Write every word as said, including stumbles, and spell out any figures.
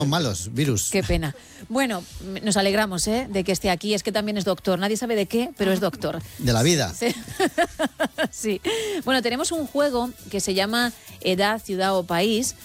Son malos, virus. Qué pena. Bueno, nos alegramos ¿eh? de que esté aquí. Es que también es doctor. Nadie sabe de qué, pero es doctor. De la vida. Sí. Sí. Bueno, tenemos un juego que se llama Edad, Ciudad o País.